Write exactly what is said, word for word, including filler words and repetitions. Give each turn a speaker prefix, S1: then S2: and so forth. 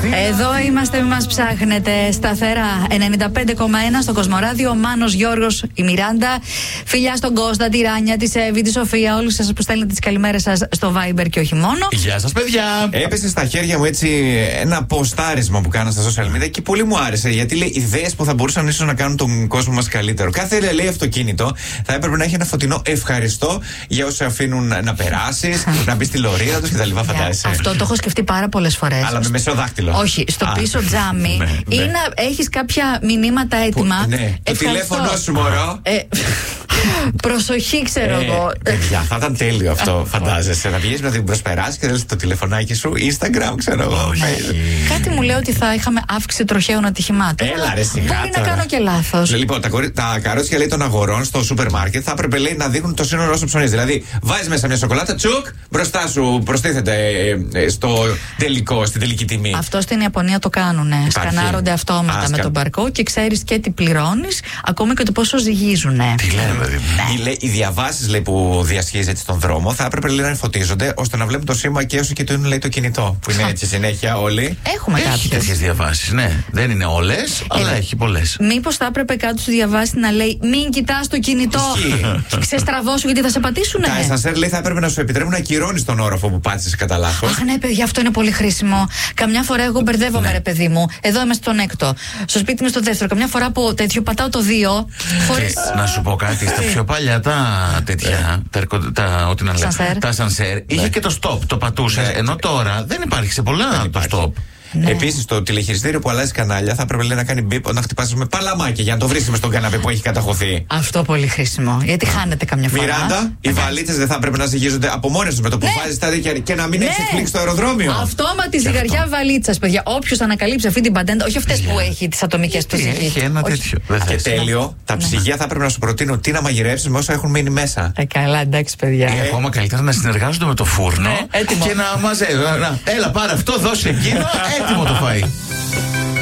S1: Εδώ είμαστε, μην μας ψάχνετε. Σταθερά ενενήντα πέντε κόμμα ένα στο Κοσμοράδιο. Μάνος, Γιώργος, η Μιράντα. Φιλιά στον Κώστα, τη Ράνια, τη Εύη, τη Σοφία. Όλους σας που στέλνετε τις καλημέρες σας στο Viber και όχι μόνο.
S2: Γεια σας, παιδιά.
S3: Έπεσε στα χέρια μου έτσι ένα ποστάρισμα που κάνα στα social media και πολύ μου άρεσε. Γιατί λέει ιδέες που θα μπορούσαν ίσως να κάνουν τον κόσμο μας καλύτερο. Κάθε λέει αυτοκίνητο θα έπρεπε να έχει ένα φωτεινό ευχαριστώ για όσοι αφήνουν να περάσεις, να μπει στη λωρίδα τους κτλ. Φαντάζεσαι.
S1: Αυτό το έχω σκεφτεί πάρα πολλές φορές.
S3: Αλλά με μεσοδάχτυλο.
S1: Όχι, στο πίσω τζάμι ή να έχεις κάποια μηνύματα έτοιμα.
S3: Ναι, το τηλέφωνο σου, μωρό.
S1: Προσοχή, ξέρω εγώ.
S3: Παιδιά, θα ήταν τέλειο αυτό, φαντάζεσαι. Να βγεις να την προσπεράσεις και να λες το τηλεφωνάκι σου, Instagram, ξέρω εγώ.
S1: Κάτι μου λέει ότι θα είχαμε αύξηση τροχαίων ατυχημάτων.
S3: Έλα, ρε, σιγά.
S1: Μπορεί να κάνω και λάθος.
S3: Λοιπόν, τα, κορί... τα καρότσια λέει των αγορών στο σούπερ μάρκετ θα έπρεπε λέει να δείχνουν το σύνολο όσο ψωνίζει. Δηλαδή, βάζεις μέσα μια σοκολάτα, τσουκ, μπροστά σου προστίθεται ε, ε, στο τελικό, στην τελική τιμή.
S1: Αυτό στην Ιαπωνία το κάνουνε. Σκανάρονται αυτόματα Α, με σκα... τον μπαρκό και ξέρεις και τι πληρώνεις, ακόμα και το πόσο ζυγίζουνε.
S2: Τι λένε, δηλαδή.
S3: Ναι. Οι, οι διαβάσεις που διασχίζει έτσι στον δρόμο θα έπρεπε λέει, να φωτίζονται ώστε να βλέπουν το σήμα και όσο κοιτούν λέει το κινητό. Που είναι έτσι συνέχεια όλοι.
S1: Έχουμε
S2: κάποιες τέτοιες διαβάσεις, ναι. Δεν είναι όλες, αλλά ε, έχει πολλές.
S1: Μήπως θα έπρεπε κάτω στη διαβάση να λέει μην κοιτάς το κινητό. Και ξεστραβώσου γιατί θα σε πατήσουνε.
S3: Τα εσανσέρ λέει θα έπρεπε να σου επιτρέπουν να ακυρώνεις τον όροφο που πάτησες κατά λάθος.
S1: Αχ, ναι, παιδιά, αυτό είναι πολύ χρήσιμο. Καμιά φορά εγώ μπερδεύομαι, ναι. ρε παιδί μου. Εδώ είμαι στον έκτο. Στο σπίτι είμαι στο δεύτερο. Καμιά φορά από τέτοιο πατάω το δύο. Χωρίς...
S2: Να σου πω κάτι. Στα πιο παλιά τα τέτοια. τα, ό,τι να λέμε. Τα ασανσέρ είχε και το stop. Το πατούσες. Ενώ τώρα δεν υπάρχει σε πολλά το stop.
S1: Ναι.
S3: Επίσης, το τηλεχειριστήριο που αλλάζει κανάλια θα έπρεπε λέει, να κάνει μπιπ να χτυπάσει με παλαμάκια για να το βρει με στον καναπέ που έχει καταχωθεί.
S1: Αυτό πολύ χρήσιμο. Γιατί χάνεται καμιά φορά.
S3: Μιράντα, οι βαλίτσες δεν θα έπρεπε να ζυγίζονται από μόνες τους με το που ναι. βάζεις τα δίκαια και να μην ναι. έχει εκπλήξει στο αεροδρόμιο.
S1: Αυτόματη ζυγαριά βαλίτσας, παιδιά. Όποιος ανακαλύψει αυτή την πατέντα, όχι αυτές που έχει τις ατομικές του ζυγίες.
S2: Έχει ένα τέτοιο.
S3: Και τέλειο, τα ψυγεία θα έπρεπε να σου προτείνουν τι να μαγειρεύσεις με όσα έχουν μείνει μέσα.
S1: Ε, καλά, εντάξει, παιδιά.
S2: Ή ακόμα καλύτερα να συνεργάζονται με το φούρνο και να μαζεύουν. Έλα, πάρε αυτό, δώσε εκείνο, έτοιμο το φαΐ.